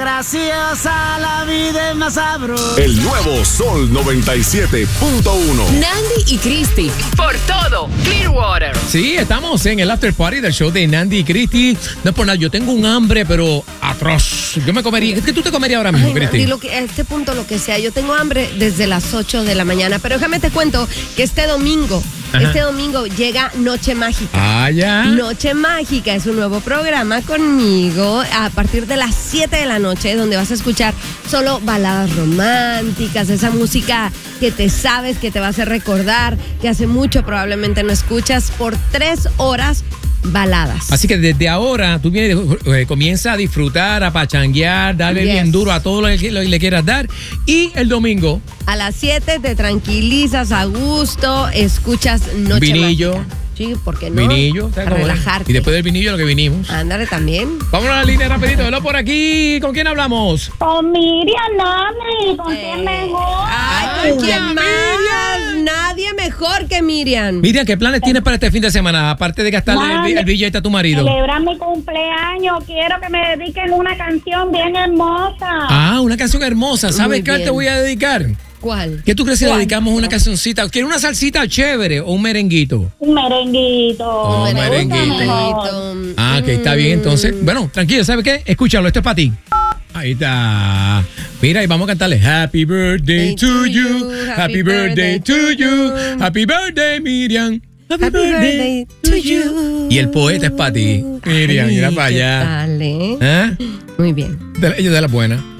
graciosa, la vida es más sabrosa. El nuevo Sol 97.1. Nandy y Cristi, por todo Clearwater. Sí, estamos en el after party del show de Nandy y Cristi. No es por nada, yo tengo un hambre, pero atroz. Yo me comería. ¿Qué tú te comerías ahora mismo, Cristi? A este punto, lo que sea. Yo tengo hambre desde las 8 de la mañana. Pero déjame te cuento que este domingo llega Noche Mágica. Ah, ya. Noche Mágica es un nuevo programa conmigo a partir de las 7 de la noche, donde vas a escuchar solo baladas románticas, esa música que te sabes, que te va a hacer recordar, que hace mucho probablemente no escuchas, por 3 horas. Baladas. Así que desde ahora tú vienes, comienza a disfrutar, a pachanguear, darle bien duro a todo lo que le quieras dar. Y el domingo a las 7 te tranquilizas a gusto, escuchas Noche vinillo. Mágica. Sí, ¿por qué no? Vinillo, para relajarte. Y después del vinillo lo que vinimos. Ándale también. Vámonos a la línea rapidito. Velo por aquí. ¿Con quién hablamos? Con Miriam, Nami. ¿Con quién mejor? Ay, ¿con quién más? Nadie mejor que Miriam. Miriam, ¿qué planes tienes para este fin de semana? Aparte de gastarle el billete a tu marido. Celebrar mi cumpleaños. Quiero que me dediquen una canción bien hermosa. Ah, una canción hermosa. ¿Sabes qué te voy a dedicar? ¿Cuál? ¿Qué tú crees si le dedicamos una cancioncita? ¿Quieres una salsita chévere o un merenguito? Un merenguito. Un merenguito. Ah, que está bien entonces. Bueno, tranquilo, ¿sabes qué? Escúchalo, esto es para ti. Ahí está. Mira, y vamos a cantarle Happy Birthday to you. Happy birthday to you. Happy birthday, Miriam. Happy birthday to you. Y el poeta es para ti. Miriam, mira para allá. Dale. ¿Eh? Muy bien. Ella de la buena.